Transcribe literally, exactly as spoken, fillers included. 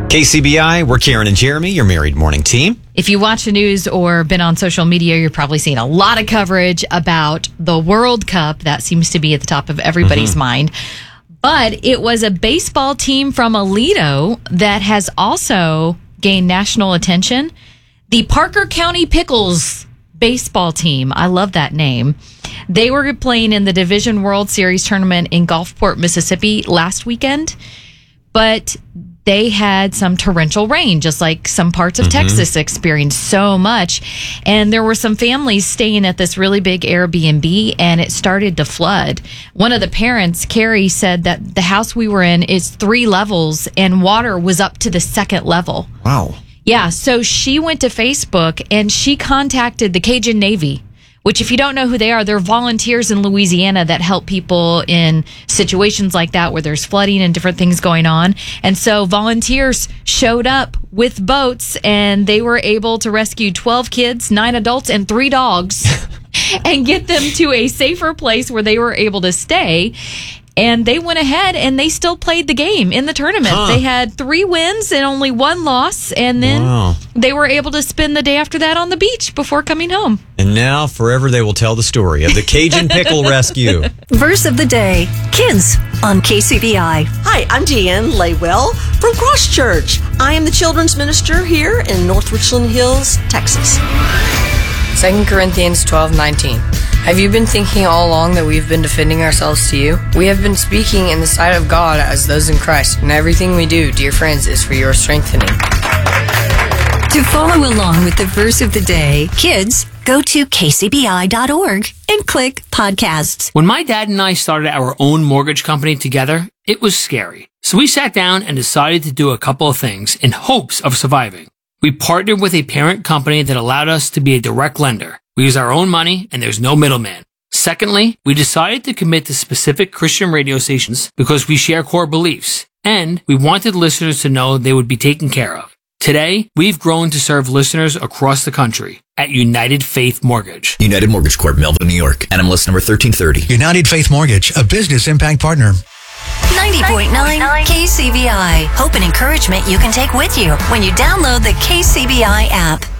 K C B I, we're Karen and Jeremy, your married morning team. If you watch the news or been on social media, you're probably seeing a lot of coverage about the World Cup. That seems to be at the top of everybody's mm-hmm. mind. But it was a baseball team from Aledo that has also gained national attention. The Parker County Pickles baseball team. I love that name. They were playing in the Division World Series tournament in Gulfport, Mississippi last weekend. But they had some torrential rain, just like some parts of mm-hmm. Texas experienced so much. And there were some families staying at this really big Airbnb, and it started to flood. One of the parents, Carrie, said that the house we were in is three levels, and water was up to the second level. Wow. Yeah, so she went to Facebook, and she contacted the Cajun Navy, which, if you don't know who they are, they're volunteers in Louisiana that help people in situations like that where there's flooding and different things going on. And so volunteers showed up with boats, and they were able to rescue twelve kids, nine adults, and three dogs and get them to a safer place where they were able to stay. And they went ahead and they still played the game in the tournament. Huh. They had three wins and only one loss. And then wow. they were able to spend the day after that on the beach before coming home. And now forever they will tell the story of the Cajun Pickle Rescue. Verse of the day, Kids on K C B I. Hi, I'm Deanne Laywell from Cross Church. I am the children's minister here in North Richland Hills, Texas. Second Corinthians twelve nineteen. Have you been thinking all along that we've been defending ourselves to you? We have been speaking in the sight of God as those in Christ, and everything we do, dear friends, is for your strengthening. To follow along with the verse of the day, kids, go to k c b i dot org and click podcasts. When my dad and I started our own mortgage company together, it was scary. So we sat down and decided to do a couple of things in hopes of surviving. We partnered with a parent company that allowed us to be a direct lender. We use our own money, and there's no middleman. Secondly, we decided to commit to specific Christian radio stations because we share core beliefs, and we wanted listeners to know they would be taken care of. Today, we've grown to serve listeners across the country at United Faith Mortgage. United Mortgage Corp, Melville, New York. N M L S number thirteen thirty. United Faith Mortgage, a business impact partner. ninety point nine K C B I. Hope and encouragement you can take with you when you download the K C B I app.